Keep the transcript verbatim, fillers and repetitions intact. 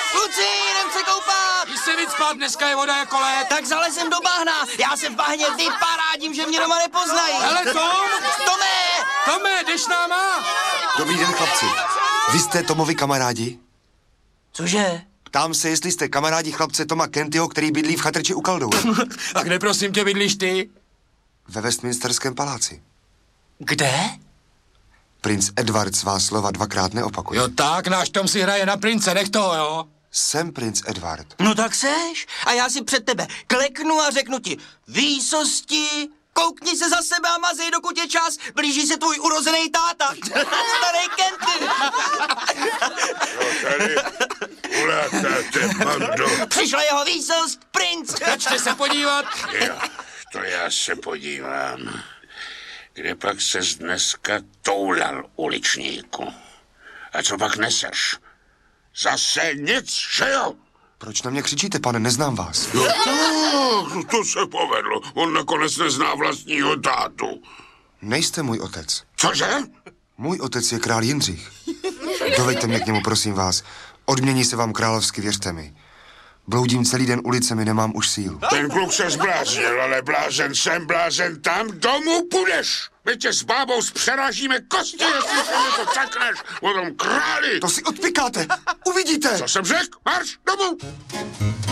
Kluci, jdem se koupat! Jdi se víc spát, dneska je voda jako led. Tak zalezem do bahna. Já se v bahně vyparádím, že mě doma nepoznají. Hele, Tom! Tome! Tome, jdeš s náma? Dobrý den, chlapci. Vy jste Tomovi kamarádi? Cože? Ptám se, jestli jste kamarádi chlapce Toma Kentyho, který bydlí v chatrči u Kaldou. A kde prosím tě bydlíš ty? Ve Westminsterském paláci. Kde? Princ Edward svá slova dvakrát neopakuje. Jo tak, náš Tom si hraje na prince, nech toho, jo? Jsem princ Edward. No tak seš. A já si před tebe kleknu a řeknu ti výsosti, koukni se za sebe a mazej, dokud je čas, blíží se tvůj urozený táta. Starý Kenty. No tady, ulatáte, bando. Přišla jeho výsost, princ. Začte se podívat. Jo, to já se podívám. Kde pak ses dneska toulal, uličníku? A co pak neseš? Zase nic, že jo? Proč na mě křičíte, pane, neznám vás. Jo, to, to se povedlo. On nakonec nezná vlastního tátu. Nejste můj otec. Cože? Můj otec je král Jindřich. Doveďte mě k němu, prosím vás. Odmění se vám královsky, věřte mi. Bloudím celý den ulicemi, nemám už sílu. Ten kluk se zbláznil, ale blázen sem, blázen tam, domů půjdeš. My tě s bábou zpřerážíme kosti, jestli se něco cakneš o tom králi. To si odpikáte, uvidíte. Co jsem řekl? Marš domů!